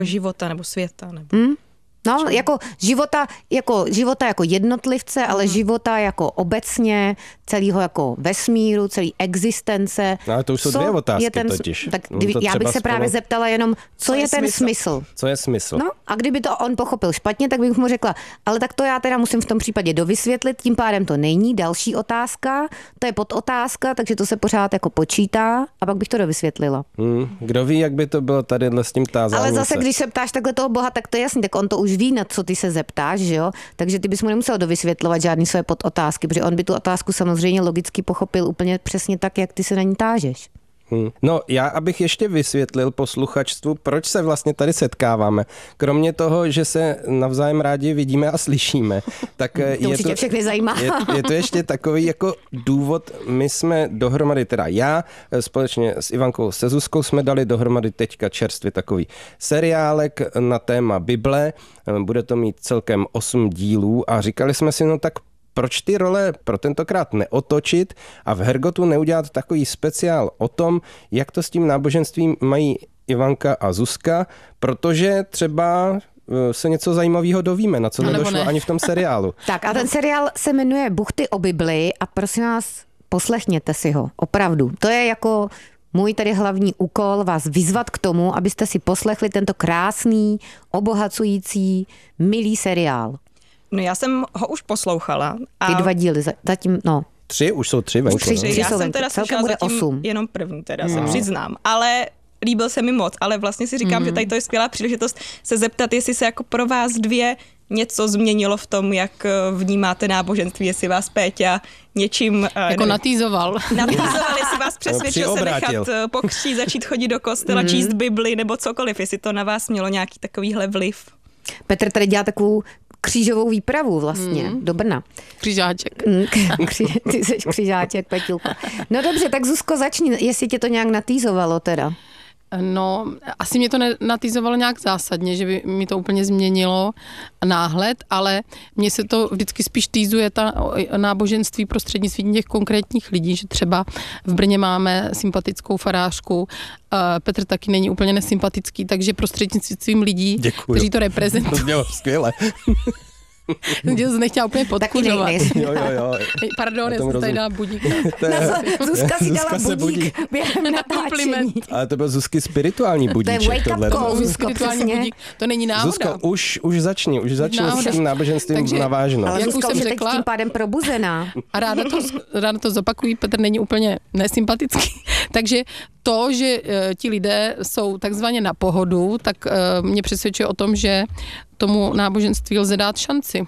života nebo světa. Nebo... No, jako života jako jednotlivce, ale života jako obecně, celého jako vesmíru, celý existence. No, ale to už jsou dvě otázky totiž. Tak já bych se právě zeptala jenom, co je ten smysl? Co je smysl? No, a kdyby to on pochopil špatně, tak bych mu řekla, ale tak to já teda musím v tom případě dovysvětlit, tím pádem to není další otázka, to je podotázka, takže to se pořád jako počítá a pak bych to dovysvětlila. Kdo ví, jak by to bylo tady s tím tázáním. Ale zase, když se ptáš takhle toho Boha, tak to je jasný, tak on to už ví, na co ty se zeptáš, že jo? Takže ty bys mu nemusel dovysvětlovat žádný své podotázky, protože on by tu otázku samozřejmě logicky pochopil úplně přesně tak, jak ty se na ní tážeš. No, já abych ještě vysvětlil posluchačstvu, proč se vlastně tady setkáváme. Kromě toho, že se navzájem rádi vidíme a slyšíme, tak to určitě všechny zajímá. Je to ještě takový jako důvod, my jsme dohromady, teda já společně s Ivankou Sezuskou jsme dali dohromady teďka čerstvě takový seriálek na téma Bible, bude to mít celkem 8 dílů a říkali jsme si, no tak proč ty role pro tentokrát neotočit a v Hergotu neudělat takový speciál o tom, jak to s tím náboženstvím mají Ivanka a Zuzka, protože třeba se něco zajímavého dovíme, na co nedošlo ani v tom seriálu. Tak a ten seriál se jmenuje Buchty o Bibli a prosím vás, poslechněte si ho, opravdu. To je jako můj tady hlavní úkol vás vyzvat k tomu, abyste si poslechli tento krásný, obohacující, milý seriál. No já jsem ho už poslouchala. A... Ty 2 díly, zatím, no. 3, už jsou 3 venku. 3 já jsem teda slyšela zatím 8. jenom první, teda se přiznám, ale líbil se mi moc, ale vlastně si říkám, že tady to je skvělá příležitost se zeptat, jestli se jako pro vás dvě něco změnilo v tom, jak vnímáte náboženství, jestli vás Péťa něčím... Jako natýzoval. Natýzoval, jestli vás přesvědčil se nechat pokřtít, začít chodit do kostela, číst Bibli nebo cokoliv, jestli to na vás mělo nějaký takovýhle vliv. Petr tady dělá takovou křížovou výpravu vlastně do Brna. Křižáček. Ty jsi křižáček, Peťulko. No dobře, tak Zuzko začni, jestli tě to nějak natýzovalo teda. No, asi mě to natýzovalo nějak zásadně, že by mi to úplně změnilo náhled, ale mně se to vždycky spíš týzuje ta náboženství prostřednictvím těch konkrétních lidí, že třeba v Brně máme sympatickou farářku, Petr taky není úplně nesympatický, takže prostřednictvím lidí, kteří to reprezentují. To bylo skvěle. Jsem nechtěla úplně podkuřovat. Jo. Pardon, já jsem tady dala budík. Zuzka si dala budík během natáčení. Ale to byl Zuzky spirituální budíček. To je wake up call, Zuzko, spirituální budík. To není náhoda. Zuzko, už začni s tím náboženstvím navážno. Ale Zuzko, už jsem řekla, tím pádem probuzená. A ráda to zopakují, Petr není úplně nesympatický. Takže to, že ti lidé jsou takzvaně na pohodu, tak mě přesvědčuje o tom, že tomu náboženství lze dát šanci.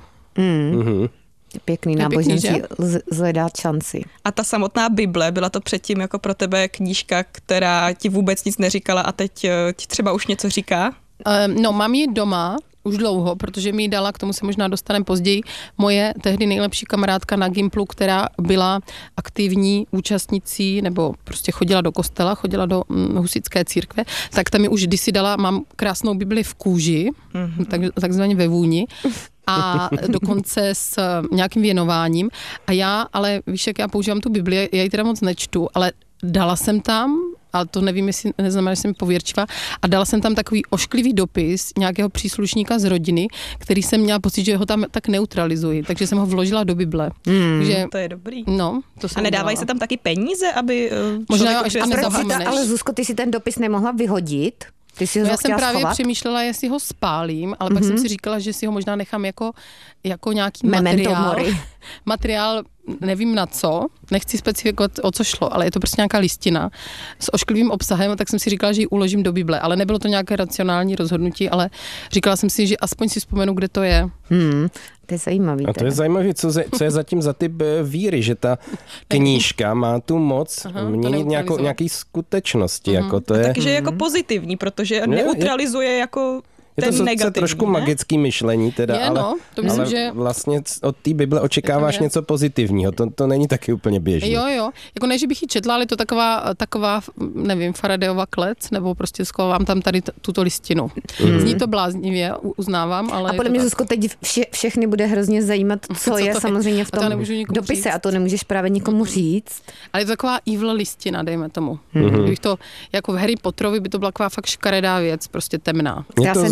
Pěkný náboženství lze dát šanci. A ta samotná Bible, byla to předtím jako pro tebe knížka, která ti vůbec nic neříkala a teď ti třeba už něco říká? No, mám ji doma už dlouho, protože mi ji dala, k tomu se možná dostaneme později, moje tehdy nejlepší kamarádka na Gimplu, která byla aktivní účastnicí, nebo prostě chodila do kostela, chodila do husitské církve, tak tam mi už kdysi dala, mám krásnou Bibli v kůži, takzvaně ve vůni, a dokonce s nějakým věnováním. A já, ale víš, jak já používám tu Bibli, já ji teda moc nečtu, ale dala jsem tam, ale to nevím, jestli neznamená, že jsem pověrčivá, a dala jsem tam takový ošklivý dopis nějakého příslušníka z rodiny, který jsem měla pocit, že ho tam tak neutralizuji, takže jsem ho vložila do Bible. Takže, to je dobrý. No, to a nedávají se tam taky peníze, aby možná až nezapomeneš. Ale Zuzko, ty si ten dopis nemohla vyhodit? Ty si ho já jsem právě schovat? přemýšlela, jestli ho spálím, ale pak jsem si říkala, že si ho možná nechám jako nějaký materiál, nevím na co, nechci specifikovat, o co šlo, ale je to prostě nějaká listina s ošklivým obsahem, tak jsem si říkala, že ji uložím do Bible, ale nebylo to nějaké racionální rozhodnutí, ale říkala jsem si, že aspoň si vzpomenu, kde to je. To je zajímavý. A to je zajímavý, co je zatím za typ víry, že ta knížka má tu moc měnit nějaký skutečnosti. Jako to je... Takže jako pozitivní, protože neutralizuje jako Je to ten negativní, trošku magický myšlení teda, je, no, to myslím, ale že vlastně od té Bible očekáváš něco pozitivního. To není taky úplně běžné. Jo. Jako ne, že bych ji četla, ale je to taková, nevím, Faradayova klec, nebo prostě schovám tam tady tuto listinu. Zní to bláznivě, uznávám, ale a podle mě, Zuzko, teď všechny bude hrozně zajímat, co je samozřejmě v tom dopise a to nemůžeš právě nikomu říct. Ale je to taková evil listina, dejme tomu. Bych to, jako v Harry Potterovi by to byla taková fakt škaredá věc, prostě temná.